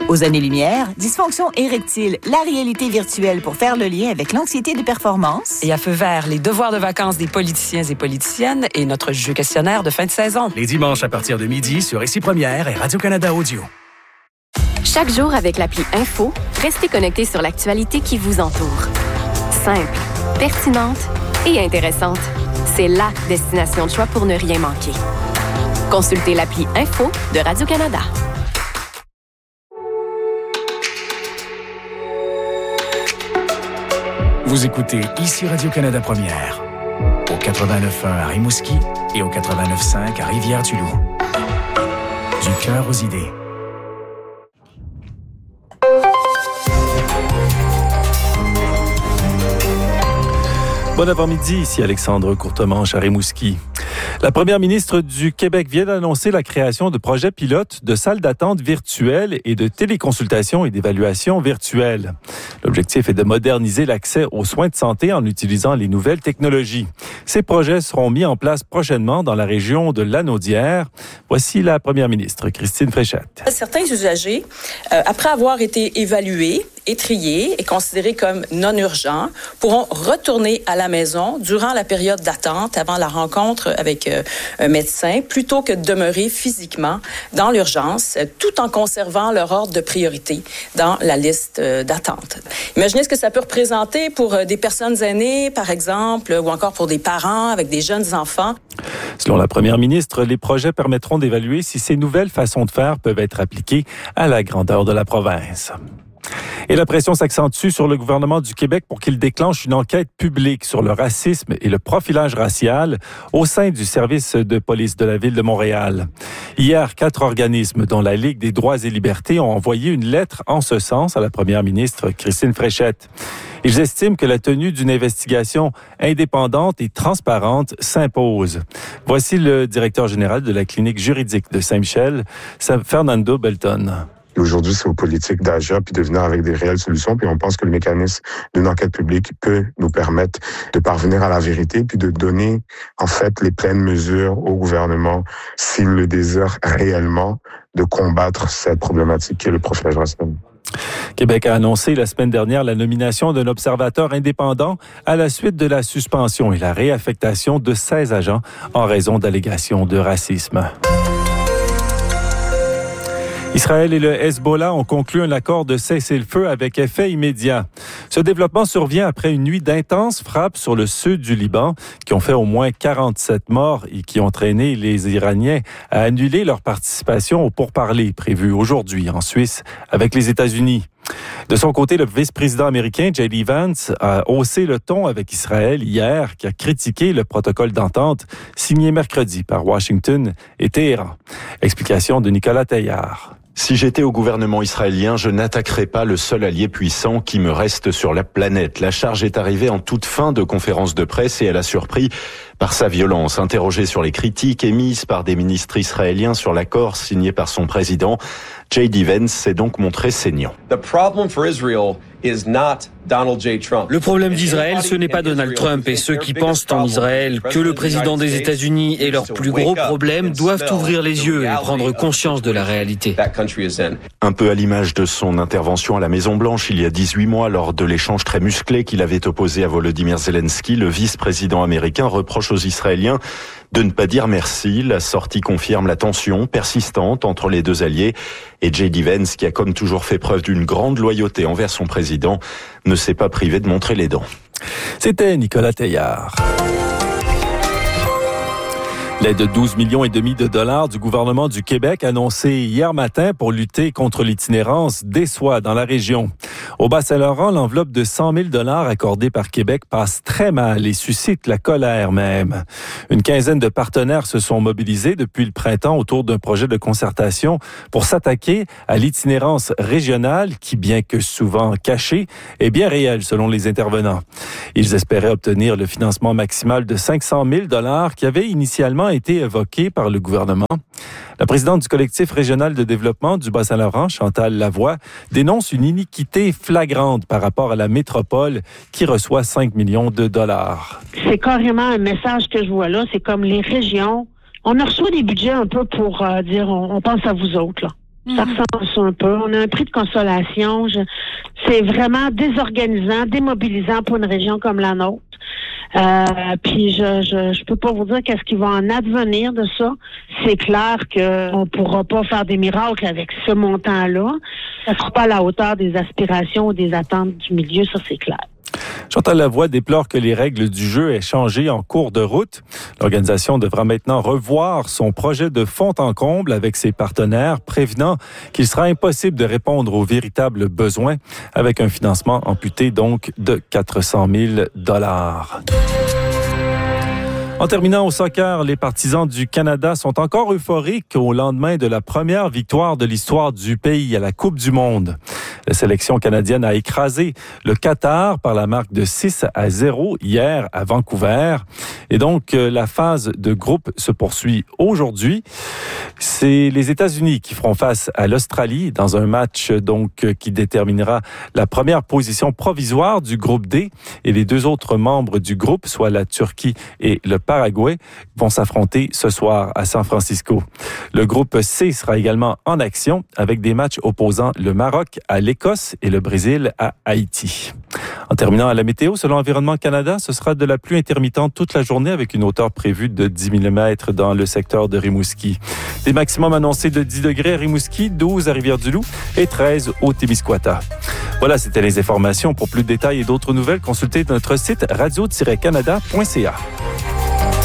Aux années-lumière, dysfonction érectile, la réalité virtuelle pour faire le lien avec l'anxiété de performance. Et à feu vert, les devoirs de vacances des politiciens et politiciennes et notre jeu questionnaire de fin de saison. Les dimanches à partir de midi sur Ici Première et Radio-Canada Audio. Chaque jour avec l'appli Info, restez connectés sur l'actualité qui vous entoure. Simple, pertinente et intéressante. C'est la destination de choix pour ne rien manquer. Consultez l'appli Info de Radio-Canada. Vous écoutez Ici Radio-Canada Première, au 89.1 à Rimouski et au 89.5 à Rivière-du-Loup. Du cœur aux idées. Bon après-midi, ici Alexandre Courtemanche à Rimouski. La première ministre du Québec vient d'annoncer la création de projets pilotes de salles d'attente virtuelles et de téléconsultation et d'évaluation virtuelle. L'objectif est de moderniser l'accès aux soins de santé en utilisant les nouvelles technologies. Ces projets seront mis en place prochainement dans la région de Lanaudière. Voici la première ministre, Christine Fréchette. Certains usagers, après avoir été évalués, étriés et considérés comme non urgents, pourront retourner à la maison durant la période d'attente avant la rencontre avec un médecin, plutôt que de demeurer physiquement dans l'urgence, tout en conservant leur ordre de priorité dans la liste d'attente. Imaginez ce que ça peut représenter pour des personnes aînées, par exemple, ou encore pour des parents avec des jeunes enfants. Selon la première ministre, les projets permettront d'évaluer si ces nouvelles façons de faire peuvent être appliquées à la grandeur de la province. Et la pression s'accentue sur le gouvernement du Québec pour qu'il déclenche une enquête publique sur le racisme et le profilage racial au sein du service de police de la Ville de Montréal. Hier, 4 organismes, dont la Ligue des droits et libertés, ont envoyé une lettre en ce sens à la première ministre Christine Fréchette. Ils estiment que la tenue d'une investigation indépendante et transparente s'impose. Voici le directeur général de la clinique juridique de Saint-Michel, Fernando Belton. Aujourd'hui, c'est aux politiques d'agir puis de venir avec des réelles solutions. Puis on pense que le mécanisme d'une enquête publique peut nous permettre de parvenir à la vérité puis de donner, en fait, les pleines mesures au gouvernement s'il le désire réellement de combattre cette problématique qui est le profilage racial. Québec a annoncé la semaine dernière la nomination d'un observateur indépendant à la suite de la suspension et la réaffectation de 16 agents en raison d'allégations de racisme. Israël et le Hezbollah ont conclu un accord de cessez-le-feu avec effet immédiat. Ce développement survient après une nuit d'intenses frappes sur le sud du Liban qui ont fait au moins 47 morts et qui ont traîné les Iraniens à annuler leur participation aux pourparlers prévus aujourd'hui en Suisse avec les États-Unis. De son côté, le vice-président américain J.D. Vance a haussé le ton avec Israël hier, qui a critiqué le protocole d'entente signé mercredi par Washington et Téhéran. Explication de Nicolas Teillard. Si j'étais au gouvernement israélien, je n'attaquerais pas le seul allié puissant qui me reste sur la planète. La charge est arrivée en toute fin de conférence de presse et elle a surpris par sa violence. Interrogé sur les critiques émises par des ministres israéliens sur l'accord signé par son président, J.D. Vance s'est donc montré saignant. Le problème d'Israël, ce n'est pas Donald Trump et ceux qui pensent en Israël que le président des États-Unis est leur plus gros problème doivent ouvrir les yeux et prendre conscience de la réalité. Un peu à l'image de son intervention à la Maison-Blanche il y a 18 mois lors de l'échange très musclé qu'il avait opposé à Volodymyr Zelensky, le vice-président américain reproche aux Israéliens de ne pas dire merci. La sortie confirme la tension persistante entre les deux alliés et J.D. Vance, qui a comme toujours fait preuve d'une grande loyauté envers son président, ne s'est pas privé de montrer les dents. C'était Nicolas Teillard. L'aide de 12,5 millions de dollars du gouvernement du Québec annoncée hier matin pour lutter contre l'itinérance déçoit dans la région. Au Bas-Saint-Laurent, l'enveloppe de 100 000 $ accordée par Québec passe très mal et suscite la colère même. Une quinzaine de partenaires se sont mobilisés depuis le printemps autour d'un projet de concertation pour s'attaquer à l'itinérance régionale qui, bien que souvent cachée, est bien réelle selon les intervenants. Ils espéraient obtenir le financement maximal de 500 000 $ qui avait initialement été évoqué par le gouvernement. La présidente du collectif régional de développement du Bas-Saint-Laurent, Chantal Lavoie, dénonce une iniquité flagrante par rapport à la métropole qui reçoit 5 millions de dollars. C'est carrément un message que je vois là. C'est comme les régions. On reçoit des budgets un peu pour dire on pense à vous autres, là. Ça ressemble à ça un peu. On a un prix de consolation. C'est vraiment désorganisant, démobilisant pour une région comme la nôtre. Puis je peux pas vous dire qu'est-ce qui va en advenir de ça. C'est clair qu'on pourra pas faire des miracles avec ce montant-là. Ça sera pas à la hauteur des aspirations ou des attentes du milieu, ça c'est clair. Chantal Lavoie déplore que les règles du jeu aient changé en cours de route. L'organisation devra maintenant revoir son projet de fond en comble avec ses partenaires, prévenant qu'il sera impossible de répondre aux véritables besoins avec un financement amputé donc de 400 000 $. En terminant au soccer, les partisans du Canada sont encore euphoriques au lendemain de la première victoire de l'histoire du pays à la Coupe du Monde. La sélection canadienne a écrasé le Qatar par la marque de 6-0 hier à Vancouver. Et donc, la phase de groupe se poursuit aujourd'hui. C'est les États-Unis qui feront face à l'Australie dans un match donc qui déterminera la première position provisoire du groupe D. Et les deux autres membres du groupe, soit la Turquie et le Paraguay, vont s'affronter ce soir à San Francisco. Le groupe C sera également en action avec des matchs opposant le Maroc à l'Écosse et le Brésil à Haïti. En terminant à la météo, selon Environnement Canada, ce sera de la pluie intermittente toute la journée avec une hauteur prévue de 10 mm dans le secteur de Rimouski. Des maximums annoncés de 10 degrés à Rimouski, 12 à Rivière-du-Loup et 13 au Témiscouata. Voilà, c'était les informations. Pour plus de détails et d'autres nouvelles, consultez notre site radio-canada.ca.